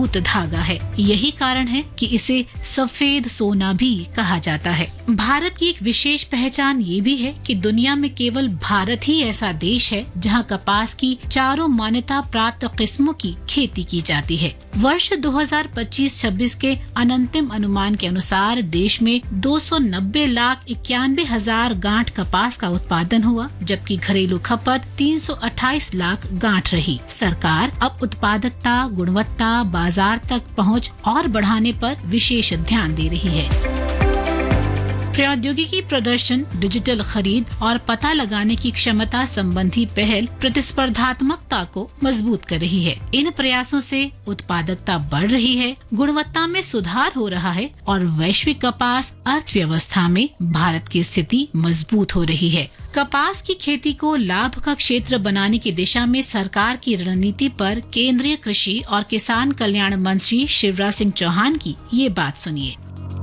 मजबूत धागा है। यही कारण है कि इसे सफेद सोना भी कहा जाता है। भारत की एक विशेष पहचान ये भी है कि दुनिया में केवल भारत ही ऐसा देश है जहां कपास की चारों मान्यता प्राप्त किस्मों की खेती की जाती है। वर्ष 2025-26 के अनंतिम अनुमान के अनुसार देश में 290,91,000 गांठ कपास का उत्पादन हुआ, जबकि घरेलू खपत 328 लाख गांठ रही। सरकार अब उत्पादकता, गुणवत्ता, बाजार तक पहुंच और बढ़ाने पर विशेष ध्यान दे रही है। प्रौद्योगिकी प्रदर्शन, डिजिटल खरीद और पता लगाने की क्षमता संबंधी पहल प्रतिस्पर्धात्मकता को मजबूत कर रही है। इन प्रयासों से उत्पादकता बढ़ रही है, गुणवत्ता में सुधार हो रहा है और वैश्विक कपास अर्थव्यवस्था में भारत की स्थिति मजबूत हो रही है। कपास की खेती को लाभ का क्षेत्र बनाने की दिशा में सरकार की रणनीति पर केंद्रीय कृषि और किसान कल्याण मंत्री शिवराज सिंह चौहान की ये बात सुनिए।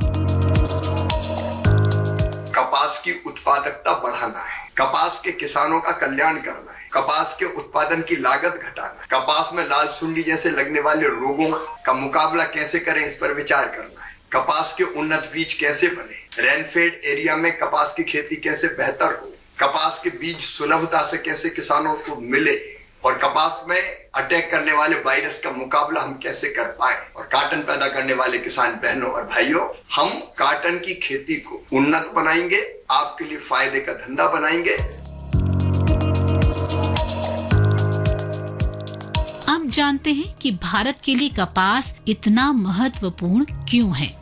कपास की उत्पादकता बढ़ाना है, कपास के किसानों का कल्याण करना है, कपास के उत्पादन की लागत घटाना है, कपास में लाल सुंडी जैसे लगने वाले रोगों का मुकाबला कैसे करें इस पर विचार करना है, कपास के उन्नत बीज कैसे बने, रेनफेड एरिया में कपास की खेती कैसे बेहतर हो, कपास के बीज सुलभता से कैसे किसानों को मिले और कपास में अटैक करने वाले वायरस का मुकाबला हम कैसे कर पाए। और काटन पैदा करने वाले किसान बहनों और भाइयों, हम काटन की खेती को उन्नत बनाएंगे, आपके लिए फायदे का धंधा बनाएंगे। अब जानते हैं कि भारत के लिए कपास इतना महत्वपूर्ण क्यों है।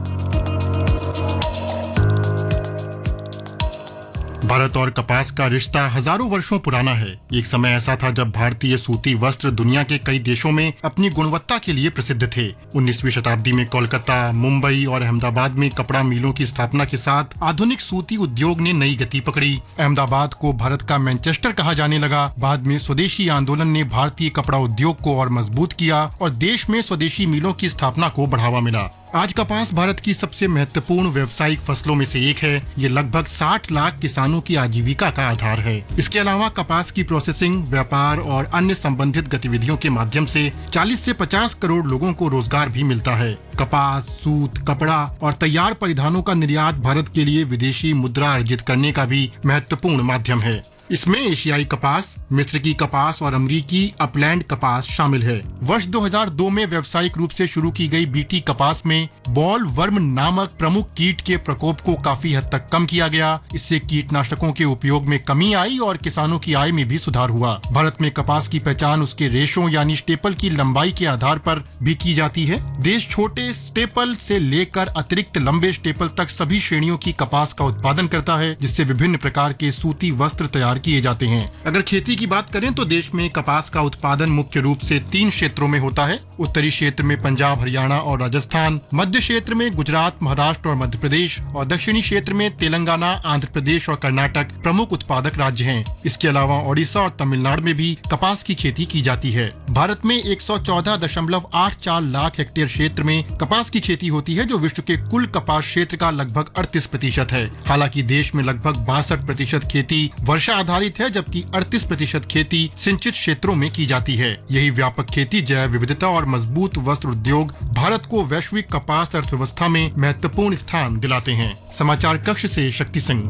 भारत और कपास का रिश्ता हजारों वर्षों पुराना है। एक समय ऐसा था जब भारतीय सूती वस्त्र दुनिया के कई देशों में अपनी गुणवत्ता के लिए प्रसिद्ध थे। 19वीं शताब्दी में कोलकाता, मुंबई और अहमदाबाद में कपड़ा मिलों की स्थापना के साथ आधुनिक सूती उद्योग ने नई गति पकड़ी। अहमदाबाद को भारत का मैनचेस्टर कहा जाने लगा। बाद में स्वदेशी आंदोलन ने भारतीय कपड़ा उद्योग को और मजबूत किया और देश में स्वदेशी मिलों की स्थापना को बढ़ावा मिला। आज कपास भारत की सबसे महत्वपूर्ण व्यावसायिक फसलों में से एक है। ये लगभग 60 लाख किसानों की आजीविका का आधार है। इसके अलावा कपास की प्रोसेसिंग, व्यापार और अन्य संबंधित गतिविधियों के माध्यम से 40 से 50 करोड़ लोगों को रोजगार भी मिलता है। कपास, सूत, कपड़ा और तैयार परिधानों का निर्यात भारत के लिए विदेशी मुद्रा अर्जित करने का भी महत्वपूर्ण माध्यम है। इसमें एशियाई कपास, मिस्र की कपास और अमरीकी अपलैंड कपास शामिल है। वर्ष 2002 में व्यावसायिक रूप से शुरू की गई बीटी कपास में बॉल वर्म नामक प्रमुख कीट के प्रकोप को काफी हद तक कम किया गया। इससे कीटनाशकों के उपयोग में कमी आई और किसानों की आय में भी सुधार हुआ। भारत में कपास की पहचान उसके रेशों यानी स्टेपल की लंबाई के आधार पर भी की जाती है। देश छोटे स्टेपल से लेकर अतिरिक्त लंबे स्टेपल तक सभी श्रेणियों की कपास का उत्पादन करता है, जिससे विभिन्न प्रकार के सूती वस्त्र तैयार किए जाते हैं। अगर खेती की बात करें तो देश में कपास का उत्पादन मुख्य रूप से 3 क्षेत्रों में होता है। उत्तरी क्षेत्र में पंजाब, हरियाणा और राजस्थान, मध्य क्षेत्र में गुजरात, महाराष्ट्र और मध्य प्रदेश और दक्षिणी क्षेत्र में तेलंगाना, आंध्र प्रदेश और कर्नाटक प्रमुख उत्पादक राज्य हैं। इसके अलावा ओडिशा और तमिलनाडु में भी कपास की खेती की जाती है। भारत में 114.84 लाख हेक्टेयर क्षेत्र में कपास की खेती होती है, जो विश्व के कुल कपास क्षेत्र का लगभग 38% है। हालांकि देश में लगभग 62% खेती वर्षा आधारित है, जबकि 38% खेती सिंचित क्षेत्रों में की जाती है। यही व्यापक खेती, जैव विविधता और मजबूत वस्त्र उद्योग भारत को वैश्विक कपास अर्थव्यवस्था में महत्वपूर्ण स्थान दिलाते हैं। समाचार कक्ष से शक्ति सिंह।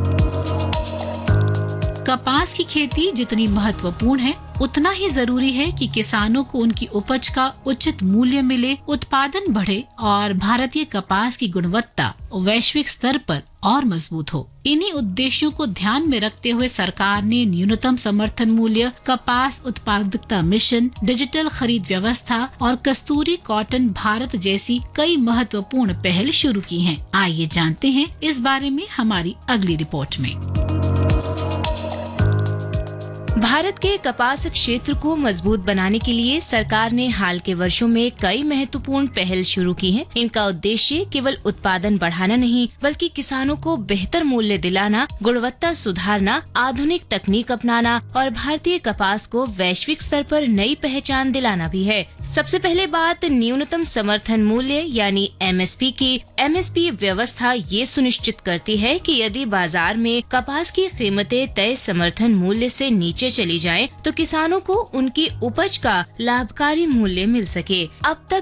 कपास की खेती जितनी महत्वपूर्ण है, उतना ही जरूरी है कि किसानों को उनकी उपज का उचित मूल्य मिले, उत्पादन बढ़े और भारतीय कपास की गुणवत्ता वैश्विक स्तर पर और मजबूत हो। इन्हीं उद्देश्यों को ध्यान में रखते हुए सरकार ने न्यूनतम समर्थन मूल्य, कपास उत्पादकता मिशन, डिजिटल खरीद व्यवस्था और कस्तूरी कॉटन भारत जैसी कई महत्वपूर्ण पहल शुरू की हैं। आइए जानते हैं इस बारे में हमारी अगली रिपोर्ट में। भारत के कपास क्षेत्र को मजबूत बनाने के लिए सरकार ने हाल के वर्षों में कई महत्वपूर्ण पहल शुरू की हैं। इनका उद्देश्य केवल उत्पादन बढ़ाना नहीं, बल्कि किसानों को बेहतर मूल्य दिलाना, गुणवत्ता सुधारना, आधुनिक तकनीक अपनाना और भारतीय कपास को वैश्विक स्तर पर नई पहचान दिलाना भी है। सबसे पहले बात न्यूनतम समर्थन मूल्य यानी एमएसपी की। एमएसपी व्यवस्था ये सुनिश्चित करती है कि यदि बाजार में कपास की कीमतें तय समर्थन मूल्य से नीचे चली जाएं, तो किसानों को उनकी उपज का लाभकारी मूल्य मिल सके। अब तक